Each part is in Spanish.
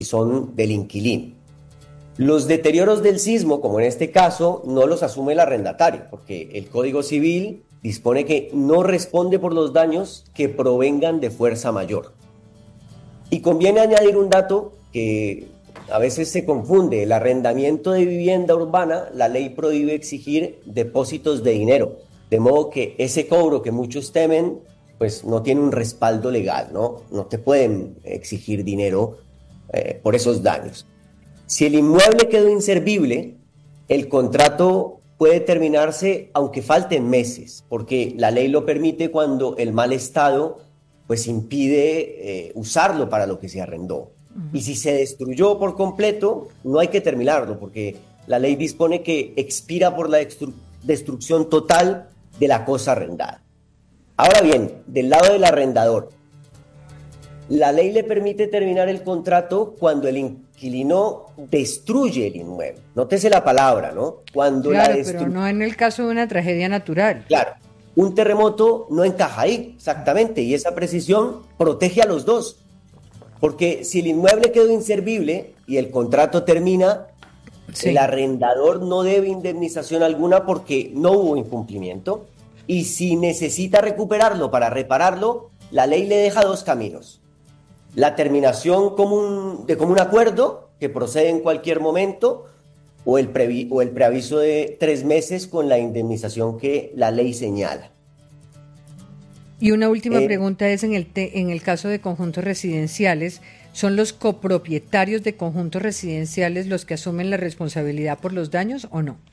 son del inquilino. Los deterioros del sismo, como en este caso, no los asume el arrendatario, porque el Código Civil dispone que no responde por los daños que provengan de fuerza mayor. Y conviene añadir un dato que a veces se confunde: el arrendamiento de vivienda urbana, la ley prohíbe exigir depósitos de dinero, de modo que ese cobro que muchos temen, pues no tiene un respaldo legal, ¿no? No te pueden exigir dinero por esos daños. Si el inmueble quedó inservible, el contrato puede terminarse aunque falten meses, porque la ley lo permite cuando el mal estado pues impide usarlo para lo que se arrendó. Y si se destruyó por completo, no hay que terminarlo, porque la ley dispone que expira por la destrucción total de la cosa arrendada. Ahora bien, del lado del arrendador, la ley le permite terminar el contrato cuando el inquilino destruye el inmueble. Nótese la palabra, ¿no? Cuando claro, pero no en el caso de una tragedia natural. Claro, un terremoto no encaja ahí, exactamente, y esa precisión protege a los dos. Porque si el inmueble quedó inservible y el contrato termina, sí, el arrendador no debe indemnización alguna porque no hubo incumplimiento. Y si necesita recuperarlo para repararlo, la ley le deja dos caminos: la terminación de común acuerdo, que procede en cualquier momento, o el preaviso de 3 meses con la indemnización que la ley señala. Y una última pregunta es, en el caso de conjuntos residenciales, ¿son los copropietarios de conjuntos residenciales los que asumen la responsabilidad por los daños o no?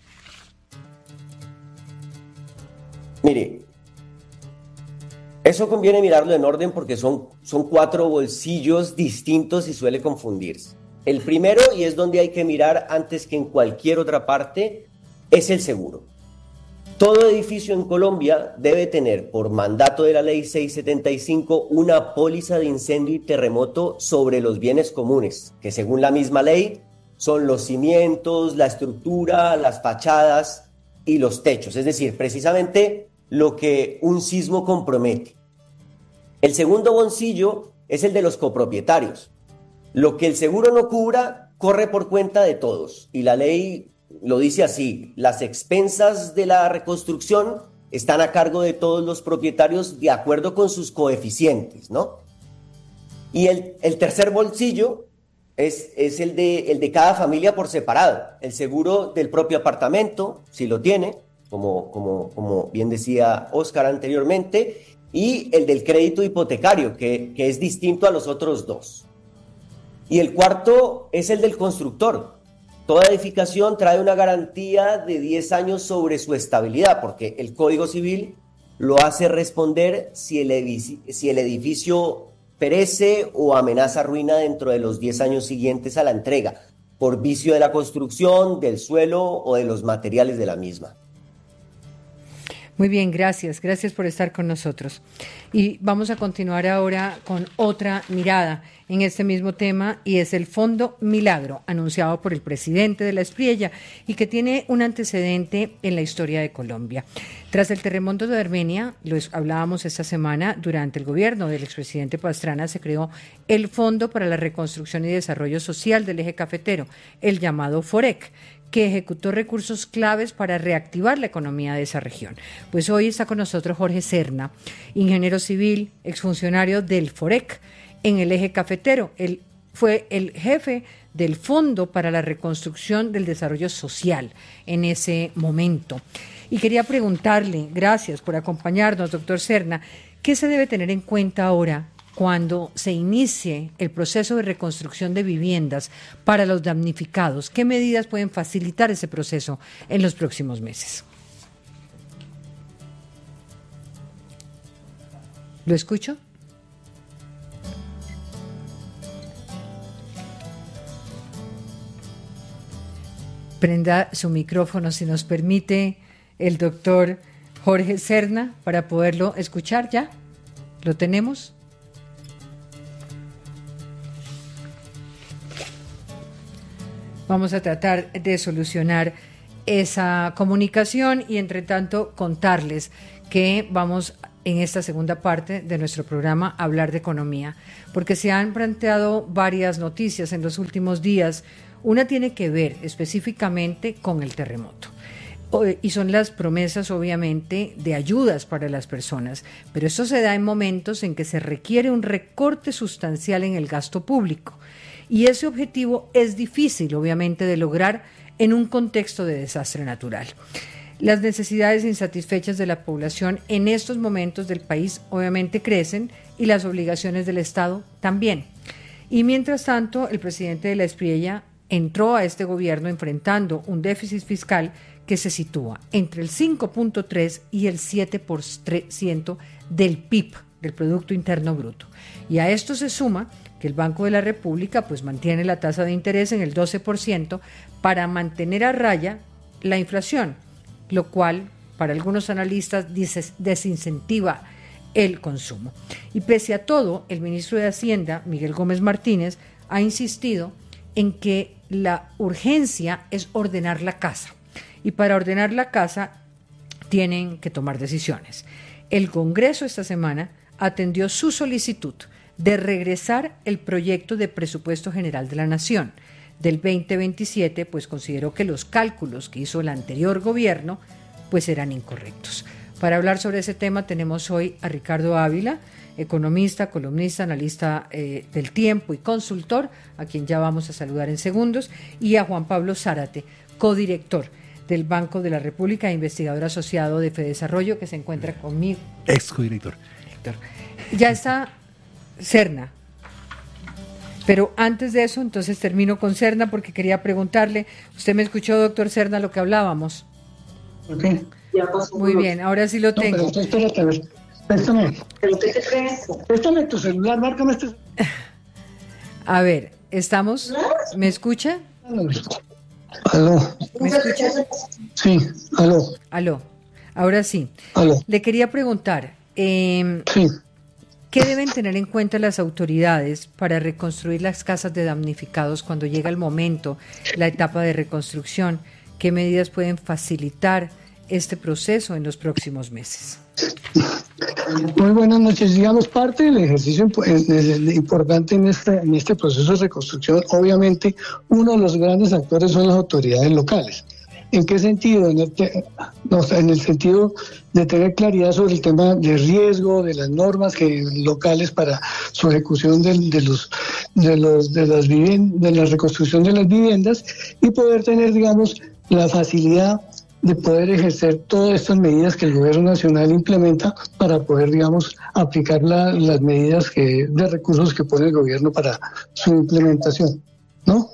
Mire, eso conviene mirarlo en orden porque son 4 bolsillos distintos y suele confundirse. El primero, y es donde hay que mirar antes que en cualquier otra parte, es el seguro. Todo edificio en Colombia debe tener, por mandato de la ley 675, una póliza de incendio y terremoto sobre los bienes comunes, que según la misma ley son los cimientos, la estructura, las fachadas y los techos, es decir, precisamente lo que un sismo compromete. El segundo bolsillo es el de los copropietarios. Lo que el seguro no cubra corre por cuenta de todos, y la ley lo dice así: las expensas de la reconstrucción están a cargo de todos los propietarios de acuerdo con sus coeficientes, ¿no? Y el tercer bolsillo es el de cada familia por separado: el seguro del propio apartamento, si lo tiene, como bien decía Oscar anteriormente, y el del crédito hipotecario, que es distinto a los otros dos. Y el cuarto es el del constructor. Toda edificación trae una garantía de 10 años sobre su estabilidad, porque el Código Civil lo hace responder si el edificio perece o amenaza ruina dentro de los 10 años siguientes a la entrega, por vicio de la construcción, del suelo o de los materiales de la misma. Muy bien, gracias por estar con nosotros. Y vamos a continuar ahora con otra mirada en este mismo tema, y es el Fondo Milagro, anunciado por el presidente de la Espriella y que tiene un antecedente en la historia de Colombia. Tras el terremoto de Armenia, lo hablábamos esta semana, durante el gobierno del expresidente Pastrana se creó el Fondo para la Reconstrucción y Desarrollo Social del Eje Cafetero, el llamado FOREC, que ejecutó recursos claves para reactivar la economía de esa región. Pues hoy está con nosotros Jorge Serna, ingeniero civil, exfuncionario del FOREC en el Eje Cafetero. Él fue el jefe del Fondo para la Reconstrucción del Desarrollo Social en ese momento. Y quería preguntarle, gracias por acompañarnos, doctor Serna, ¿qué se debe tener en cuenta ahora cuando se inicie el proceso de reconstrucción de viviendas para los damnificados? ¿Qué medidas pueden facilitar ese proceso en los próximos meses? ¿Lo escucho? Prenda su micrófono, si nos permite, el doctor Jorge Serna, para poderlo escuchar ya. ¿Lo tenemos? Vamos a tratar de solucionar esa comunicación y, entre tanto, contarles que vamos en esta segunda parte de nuestro programa hablar de economía, porque se han planteado varias noticias en los últimos días. Una tiene que ver específicamente con el terremoto. Y son las promesas, obviamente, de ayudas para las personas, pero esto se da en momentos en que se requiere un recorte sustancial en el gasto público. Y ese objetivo es difícil, obviamente, de lograr en un contexto de desastre natural. Las necesidades insatisfechas de la población en estos momentos del país obviamente crecen y las obligaciones del Estado también. Y mientras tanto, el presidente de la Espriella entró a este gobierno enfrentando un déficit fiscal que se sitúa entre el 5.3 y el 7% del PIB, del Producto Interno Bruto. Y a esto se suma que el Banco de la República pues mantiene la tasa de interés en el 12% para mantener a raya la inflación, lo cual para algunos analistas desincentiva el consumo. Y pese a todo, el ministro de Hacienda, Miguel Gómez Martínez, ha insistido en que la urgencia es ordenar la casa. Y para ordenar la casa tienen que tomar decisiones. El Congreso esta semana atendió su solicitud de regresar el proyecto de presupuesto general de la Nación del 2027, pues consideró que los cálculos que hizo el anterior gobierno pues eran incorrectos. Para hablar sobre ese tema tenemos hoy a Ricardo Ávila, economista, columnista, analista del Tiempo y consultor, a quien ya vamos a saludar en segundos, y a Juan Pablo Zárate, codirector del Banco de la República e investigador asociado de Fedesarrollo, que se encuentra conmigo. Ex-codirector. Ya está Serna. Pero antes de eso, entonces termino con Serna porque quería preguntarle, ¿usted me escuchó, doctor Serna, lo que hablábamos? Okay. Muy bien, ahora sí lo tengo. Pero espérate, a ver. Préstame tu celular, márcame este. A ver, ¿estamos? ¿Me escucha? Aló. ¿Me escucha? Sí, aló. Aló, ahora sí. Aló. Le quería preguntar, Sí. ¿qué deben tener en cuenta las autoridades para reconstruir las casas de damnificados cuando llega el momento, la etapa de reconstrucción? ¿Qué medidas pueden facilitar este proceso en los próximos meses? Muy buenas noches. Digamos, parte del ejercicio importante en este proceso de reconstrucción, obviamente, uno de los grandes actores son las autoridades locales. ¿En qué sentido? En el sentido de tener claridad sobre el tema de riesgo, de las normas locales para su ejecución de la reconstrucción de las viviendas y poder tener, digamos, la facilidad de poder ejercer todas estas medidas que el gobierno nacional implementa para poder, digamos, aplicar las medidas de recursos que pone el gobierno para su implementación, ¿no?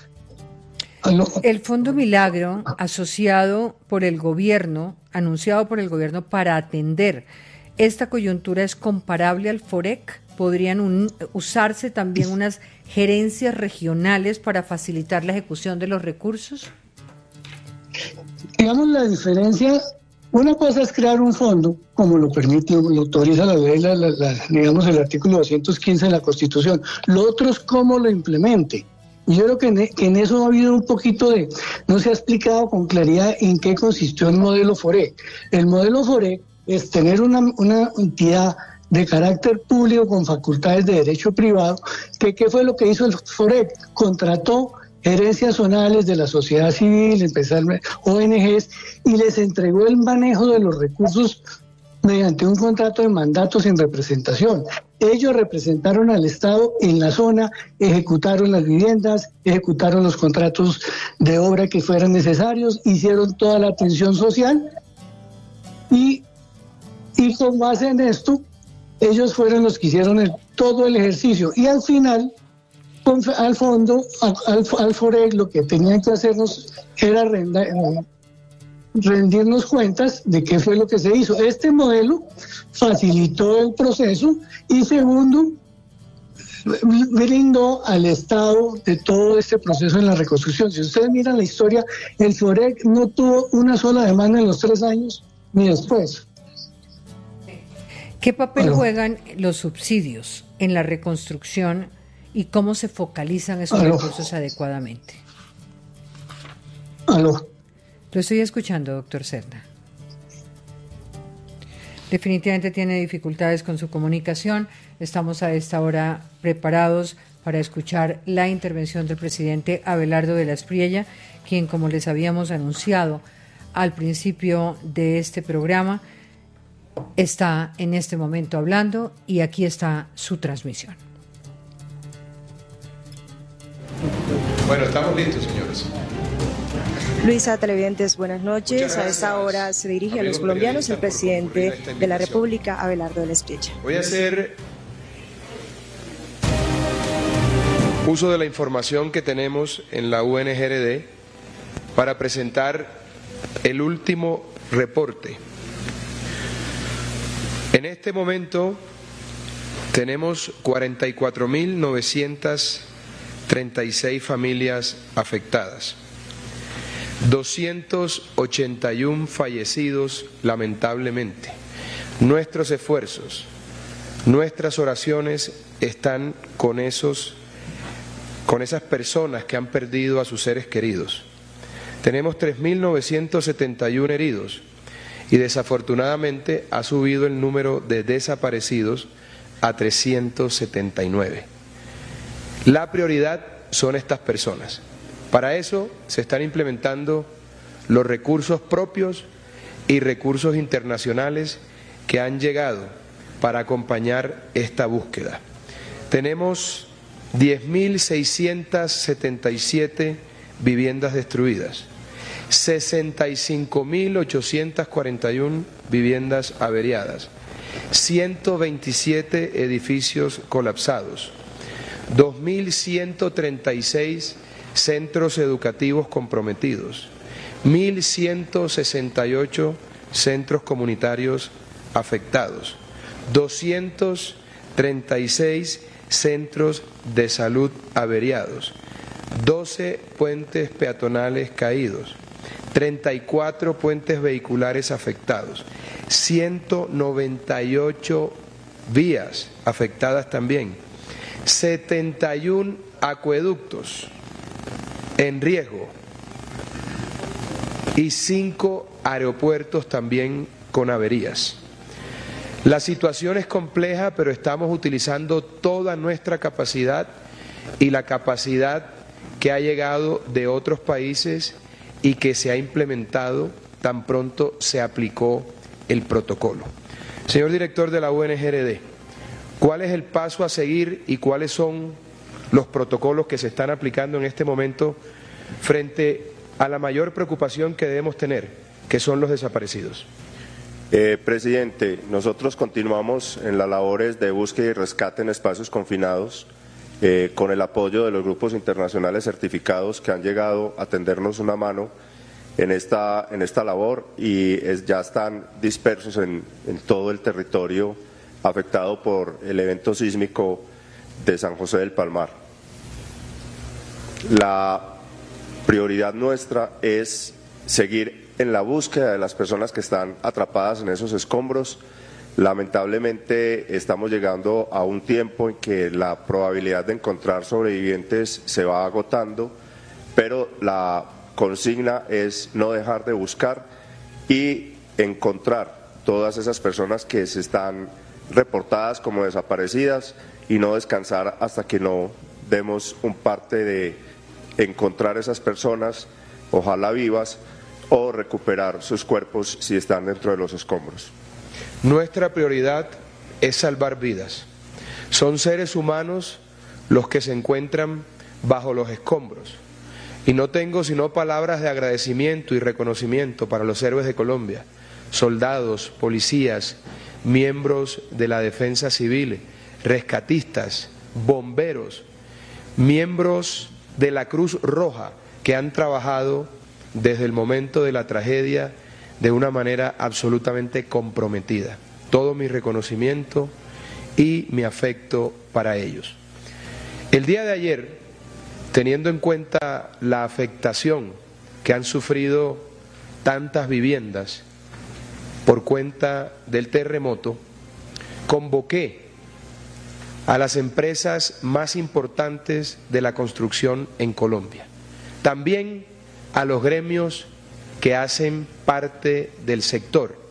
El Fondo Milagro, asociado por el gobierno, anunciado por el gobierno para atender esta coyuntura, ¿es comparable al FOREC? ¿Podrían usarse también unas gerencias regionales para facilitar la ejecución de los recursos? Digamos, la diferencia, una cosa es crear un fondo, como lo permite, lo autoriza la ley, digamos, el artículo 215 de la Constitución. Lo otro es cómo lo implemente. Y yo creo que en eso ha habido un poquito no se ha explicado con claridad en qué consistió el modelo FOREC. El modelo FOREC es tener una entidad de carácter público con facultades de derecho privado, ¿qué fue lo que hizo el FOREC? Contrató gerencias zonales de la sociedad civil, especialmente ONGs, y les entregó el manejo de los recursos mediante un contrato de mandato sin representación. Ellos representaron al Estado en la zona, ejecutaron las viviendas, ejecutaron los contratos de obra que fueran necesarios, hicieron toda la atención social y con base en esto, ellos fueron los que hicieron todo el ejercicio. Y al final, al fondo, al FOREC, lo que tenían que hacernos era rendirnos cuentas de qué fue lo que se hizo. Este modelo facilitó el proceso y segundo, brindó al Estado de todo este proceso en la reconstrucción. Si ustedes miran la historia, el FOREC no tuvo una sola demanda en los 3 años ni después. ¿Qué papel juegan los subsidios en la reconstrucción y cómo se focalizan esos recursos adecuadamente? Aló. Lo estoy escuchando, doctor Serna. definitivamente tiene dificultades con su comunicación. Estamos a esta hora preparados para escuchar la intervención del presidente Abelardo de la Espriella, quien, como les habíamos anunciado al principio de este programa, está en este momento hablando y aquí está su transmisión. Bueno, estamos listos, señores. Luisa, televidentes, buenas noches. A esta hora se dirige a los colombianos el presidente de la República, Abelardo de la Espriella. Voy a hacer uso de la información que tenemos en la UNGRD para presentar el último reporte. En este momento tenemos 44.936 familias afectadas, 281 fallecidos lamentablemente. Nuestros esfuerzos, nuestras oraciones están con esas personas que han perdido a sus seres queridos. Tenemos 3.971 heridos y desafortunadamente ha subido el número de desaparecidos a 379. La prioridad son estas personas. Para eso se están implementando los recursos propios y recursos internacionales que han llegado para acompañar esta búsqueda. Tenemos 10.677 viviendas destruidas, 65.841 viviendas averiadas, 127 edificios colapsados, 2.136 centros educativos comprometidos, 1.168 centros comunitarios afectados, 236 centros de salud averiados, 12 puentes peatonales caídos, 34 puentes vehiculares afectados, 198 vías afectadas también, 71 acueductos en riesgo y 5 aeropuertos también con averías. La situación es compleja, pero estamos utilizando toda nuestra capacidad y la capacidad que ha llegado de otros países y que se ha implementado tan pronto se aplicó el protocolo. Señor director de la UNGRD, ¿cuál es el paso a seguir y cuáles son los protocolos que se están aplicando en este momento frente a la mayor preocupación que debemos tener, que son los desaparecidos? Presidente, nosotros continuamos en las labores de búsqueda y rescate en espacios confinados con el apoyo de los grupos internacionales certificados que han llegado a tendernos una mano en esta labor y ya están dispersos en todo el territorio afectado por el evento sísmico de San José del Palmar. La prioridad nuestra es seguir en la búsqueda de las personas que están atrapadas en esos escombros. Lamentablemente estamos llegando a un tiempo en que la probabilidad de encontrar sobrevivientes se va agotando, pero la consigna es no dejar de buscar y encontrar todas esas personas que se están reportadas como desaparecidas y no descansar hasta que no demos un parte de encontrar esas personas, ojalá vivas, o recuperar sus cuerpos si están dentro de los escombros. Nuestra prioridad es salvar vidas. Son seres humanos los que se encuentran bajo los escombros. Y no tengo sino palabras de agradecimiento y reconocimiento para los héroes de Colombia, soldados, policías, miembros de la defensa civil, rescatistas, bomberos, miembros de la Cruz Roja que han trabajado desde el momento de la tragedia de una manera absolutamente comprometida. Todo mi reconocimiento y mi afecto para ellos. El día de ayer, teniendo en cuenta la afectación que han sufrido tantas viviendas por cuenta del terremoto, convoqué a las empresas más importantes de la construcción en Colombia, también a los gremios que hacen parte del sector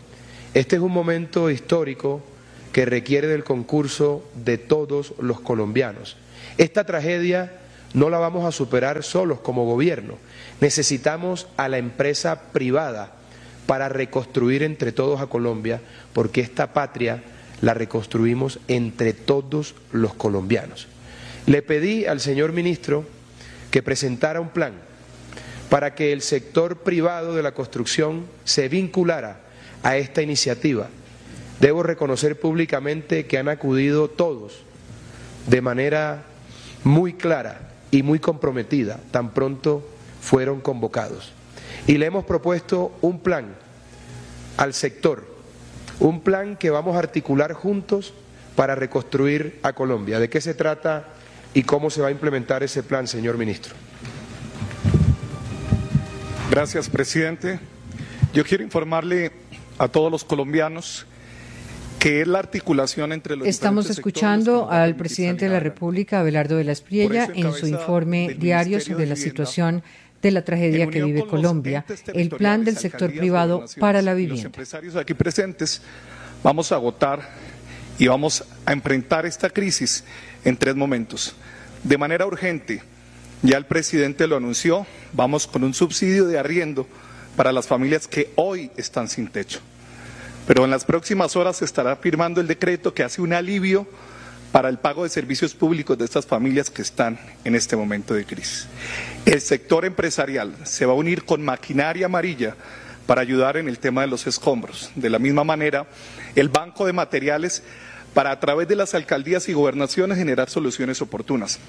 Este es un momento histórico que requiere del concurso de todos los colombianos. Esta tragedia no la vamos a superar solos como gobierno. Necesitamos a la empresa privada para reconstruir entre todos a Colombia, porque esta patria la reconstruimos entre todos los colombianos. Le pedí al señor ministro que presentara un plan para que el sector privado de la construcción se vinculara a esta iniciativa. Debo reconocer públicamente que han acudido todos de manera muy clara y muy comprometida, tan pronto fueron convocados. Y le hemos propuesto un plan al sector, un plan que vamos a articular juntos para reconstruir a Colombia. ¿De qué se trata y cómo se va a implementar ese plan, señor ministro? Gracias, presidente. Yo quiero informarle a todos los colombianos que es la articulación entre los Estamos escuchando al presidente de la República, Abelardo de la Espriella, en su informe diario sobre la situación de la tragedia que vive Colombia, el plan del sector privado para la vivienda. Los empresarios aquí presentes vamos a agotar y vamos a enfrentar esta crisis en 3 momentos. De manera urgente, ya el presidente lo anunció, vamos con un subsidio de arriendo para las familias que hoy están sin techo. Pero en las próximas horas se estará firmando el decreto que hace un alivio para el pago de servicios públicos de estas familias que están en este momento de crisis. El sector empresarial se va a unir con maquinaria amarilla para ayudar en el tema de los escombros. De la misma manera, el Banco de Materiales para a través de las alcaldías y gobernaciones generar soluciones oportunas.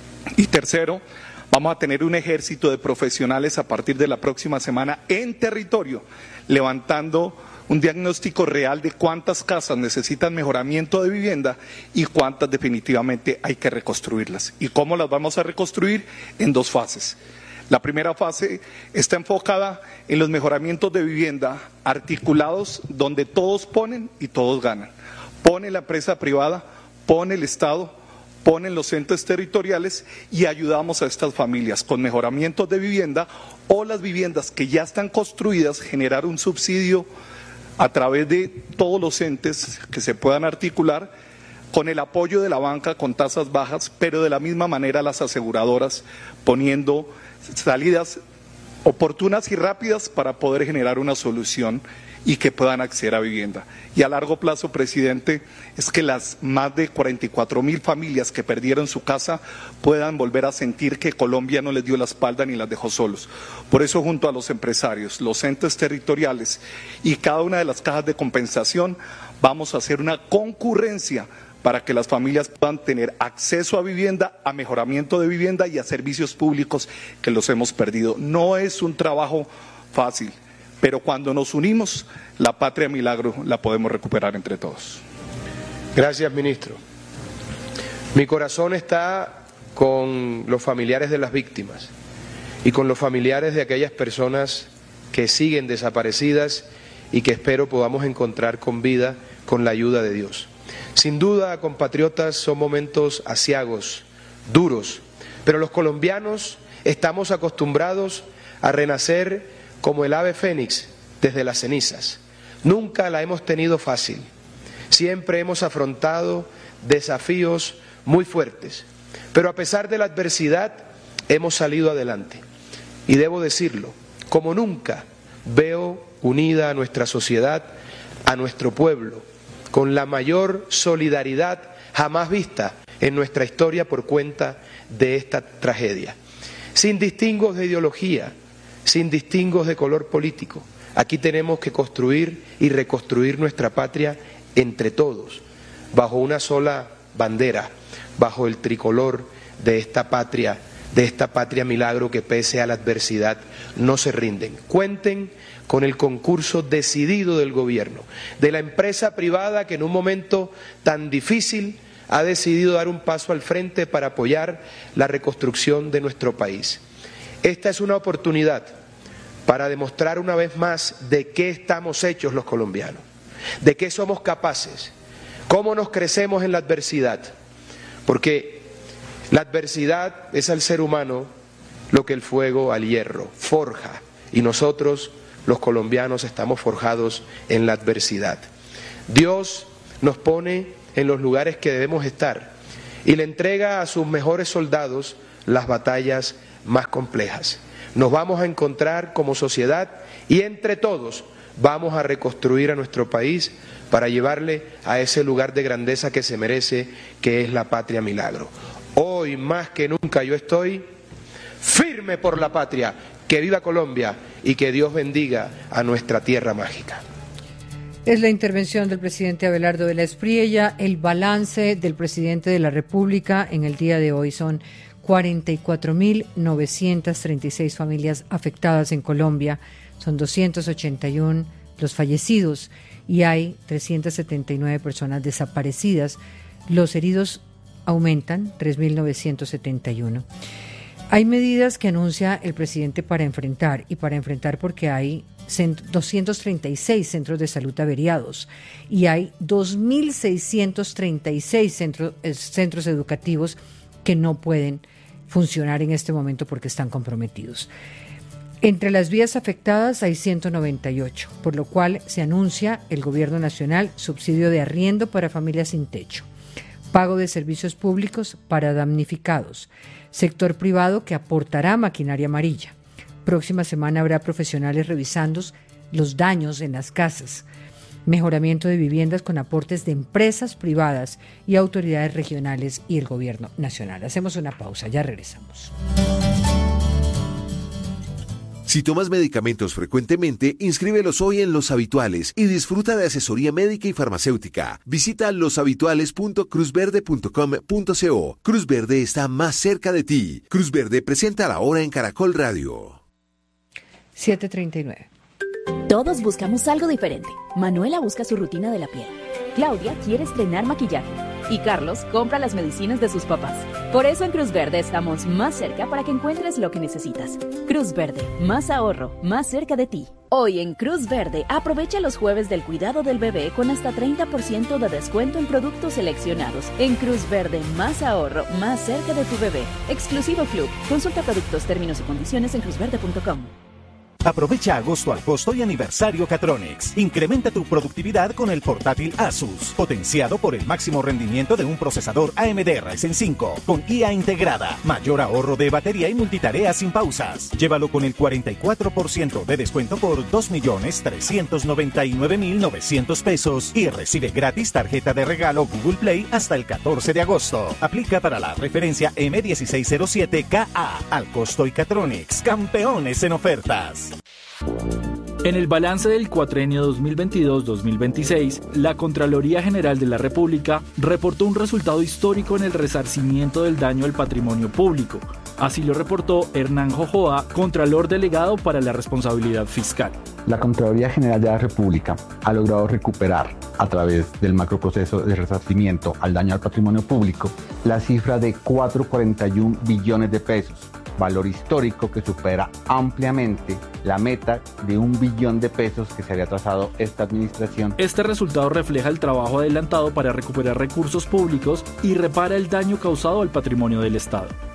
Y tercero, vamos a tener un ejército de profesionales a partir de la próxima semana en territorio, levantando un diagnóstico real de cuántas casas necesitan mejoramiento de vivienda y cuántas definitivamente hay que reconstruirlas. ¿Y cómo las vamos a reconstruir? En 2 fases. La primera fase está enfocada en los mejoramientos de vivienda articulados donde todos ponen y todos ganan. Pone la empresa privada, pone el Estado, ponen los entes territoriales y ayudamos a estas familias con mejoramientos de vivienda o las viviendas que ya están construidas, generar un subsidio a través de todos los entes que se puedan articular con el apoyo de la banca con tasas bajas, pero de la misma manera las aseguradoras poniendo salidas oportunas y rápidas para poder generar una solución y que puedan acceder a vivienda. Y a largo plazo, presidente, es que las más de 44.000 familias que perdieron su casa puedan volver a sentir que Colombia no les dio la espalda ni las dejó solos. Por eso, junto a los empresarios, los entes territoriales y cada una de las cajas de compensación, vamos a hacer una concurrencia para que las familias puedan tener acceso a vivienda, a mejoramiento de vivienda y a servicios públicos que los hemos perdido. No es un trabajo fácil, pero cuando nos unimos, la patria milagro la podemos recuperar entre todos. Gracias, ministro. Mi corazón está con los familiares de las víctimas y con los familiares de aquellas personas que siguen desaparecidas y que espero podamos encontrar con vida con la ayuda de Dios. Sin duda, compatriotas, son momentos aciagos, duros, pero los colombianos estamos acostumbrados a renacer como el ave fénix desde las cenizas. Nunca la hemos tenido fácil. Siempre hemos afrontado desafíos muy fuertes, pero a pesar de la adversidad hemos salido adelante. Y debo decirlo, como nunca veo unida a nuestra sociedad, a nuestro pueblo, con la mayor solidaridad jamás vista en nuestra historia por cuenta de esta tragedia. Sin distingos de ideología, sin distingos de color político, aquí tenemos que construir y reconstruir nuestra patria entre todos, bajo una sola bandera, bajo el tricolor de esta patria milagro que pese a la adversidad no se rinden. Cuenten con el concurso decidido del gobierno, de la empresa privada que en un momento tan difícil ha decidido dar un paso al frente para apoyar la reconstrucción de nuestro país. Esta es una oportunidad para demostrar una vez más de qué estamos hechos los colombianos, de qué somos capaces, cómo nos crecemos en la adversidad, porque la adversidad es al ser humano lo que el fuego al hierro forja, y nosotros los colombianos estamos forjados en la adversidad. Dios nos pone en los lugares que debemos estar y le entrega a sus mejores soldados las batallas más complejas. Nos vamos a encontrar como sociedad y entre todos vamos a reconstruir a nuestro país para llevarle a ese lugar de grandeza que se merece, que es la patria milagro. Hoy más que nunca yo estoy firme por la patria. Que viva Colombia y que Dios bendiga a nuestra tierra mágica. Es la intervención del presidente Abelardo de la Espriella. El balance del presidente de la República en el día de hoy son 44.936 familias afectadas en Colombia. Son 281 los fallecidos y hay 379 personas desaparecidas. Los heridos aumentan, 3.971. Hay medidas que anuncia el presidente para enfrentar porque hay 236 centros de salud averiados y hay 2.636 centros educativos que no pueden funcionar en este momento porque están comprometidos. Entre las vías afectadas hay 198, por lo cual se anuncia el Gobierno Nacional subsidio de arriendo para familias sin techo, pago de servicios públicos para damnificados, sector privado que aportará maquinaria amarilla. Próxima semana habrá profesionales revisando los daños en las casas, mejoramiento de viviendas con aportes de empresas privadas y autoridades regionales y el Gobierno Nacional. Hacemos una pausa, ya regresamos. Si tomas medicamentos frecuentemente, inscríbelos hoy en Los Habituales y disfruta de asesoría médica y farmacéutica. Visita loshabituales.cruzverde.com.co. Cruz Verde está más cerca de ti. Cruz Verde presenta la hora en Caracol Radio. 7:39. Todos buscamos algo diferente. Manuela busca su rutina de la piel. Claudia quiere estrenar maquillaje. Y Carlos compra las medicinas de sus papás. Por eso en Cruz Verde estamos más cerca para que encuentres lo que necesitas. Cruz Verde, más ahorro, más cerca de ti. Hoy en Cruz Verde, aprovecha los jueves del cuidado del bebé con hasta 30% de descuento en productos seleccionados. En Cruz Verde, más ahorro, más cerca de tu bebé. Exclusivo Club. Consulta productos, términos y condiciones en cruzverde.com. Aprovecha agosto al costo y aniversario Catronics. Incrementa tu productividad con el portátil Asus, potenciado por el máximo rendimiento de un procesador AMD Ryzen 5, con IA integrada, mayor ahorro de batería y multitarea sin pausas. Llévalo con el 44% de descuento por 2.399.900 pesos y recibe gratis tarjeta de regalo Google Play hasta el 14 de agosto. Aplica para la referencia M1607KA. Al costo y Catronics, campeones en ofertas. En el balance del cuatrienio 2022-2026, la Contraloría General de la República reportó un resultado histórico en el resarcimiento del daño al patrimonio público. Así lo reportó Hernán Jojoa, Contralor Delegado para la Responsabilidad Fiscal. La Contraloría General de la República ha logrado recuperar, a través del macroproceso de resarcimiento al daño al patrimonio público, la cifra de 441 billones de pesos, valor histórico que supera ampliamente la meta de 1 billón de pesos que se había trazado esta administración. Este resultado refleja el trabajo adelantado para recuperar recursos públicos y repara el daño causado al patrimonio del Estado.